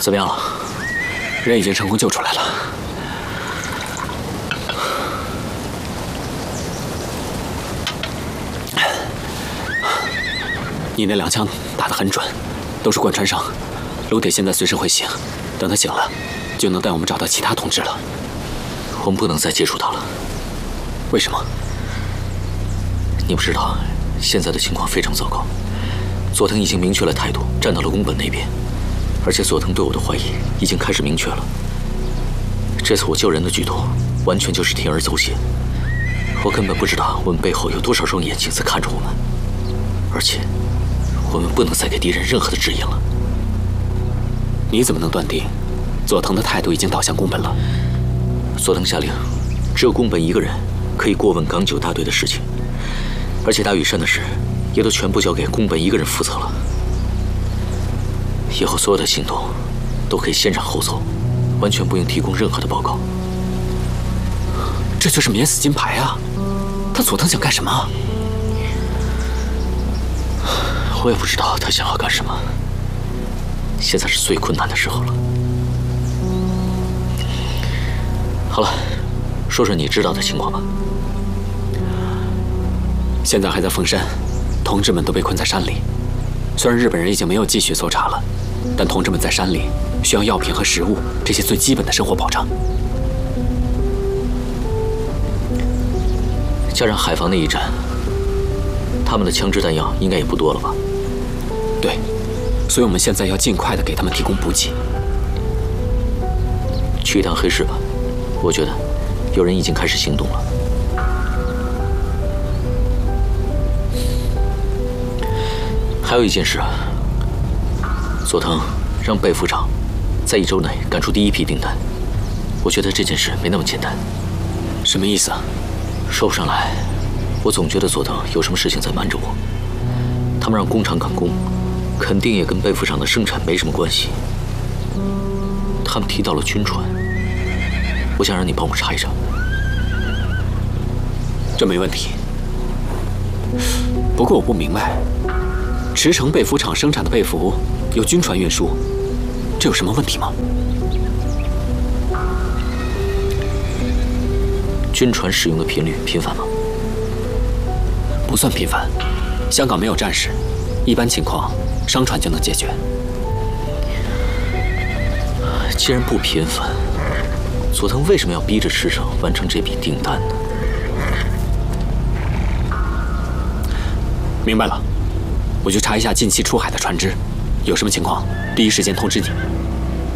怎么样了？ 人已经成功救出来了。你那2枪打得很准，都是贯穿伤。卢铁现在随时会醒，等他醒了，就能带我们找到其他同志了。 我们不能再接触他了。 为什么？ 你不知道，现在的情况非常糟糕。佐藤已经明确了态度，站到了宫本那边，而且佐藤对我的怀疑已经开始明确了。这次我救人的举动，完全就是铤而走险。我根本不知道我们背后有多少双眼睛在看着我们，而且我们不能再给敌人任何的指引了。 你怎么能断定佐藤的态度已经倒向宫本了？ 佐藤下令，只有宫本一个人可以过问港9大队的事情，而且大屿山的事也都全部交给宫本一个人负责了。以后所有的行动都可以先斩后奏，完全不用提供任何的报告。 这就是免死金牌啊！他佐藤想干什么？ 我也不知道他想要干什么。现在是最困难的时候了。好了，说说你知道的情况吧。 现在还在凤山，同志们都被困在山里。虽然日本人已经没有继续搜查了，但同志们在山里需要药品和食物这些最基本的生活保障。 加上海防那一战，他们的枪支弹药应该也不多了吧？ 对，所以我们现在要尽快的给他们提供补给。 去一趟黑市吧，我觉得有人已经开始行动了。还有一件事，佐藤让贝副长在1周内赶出第1批订单。我觉得这件事没那么简单。 什么意思啊？ 说不上来，我总觉得佐藤有什么事情在瞒着我。他们让工厂赶工，肯定也跟贝副长的生产没什么关系。他们提到了军船，我想让你帮我查一查。 这没问题。不过我不明白，驰骋被服厂生产的被服由军船运输，这有什么问题吗？ 军船使用的频率频繁吗？ 不算频繁。香港没有战事，一般情况商船就能解决。 既然不频繁，佐藤为什么要逼着驰骋完成这笔订单呢？ 明白了，我去查一下近期出海的船只，有什么情况第一时间通知你。